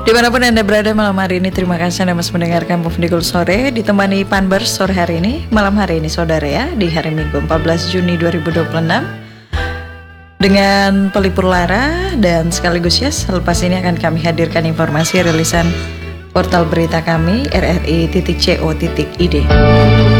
Dimanapun Anda berada malam hari ini, terima kasih Anda masih mendengarkan Pufdikul Sore, ditemani Panbers sore hari ini, malam hari ini saudara ya, di hari Minggu 14 Juni 2026 dengan pelipur lara. Dan sekaligus ya, selepas ini akan kami hadirkan informasi rilisan portal berita kami rri.co.id.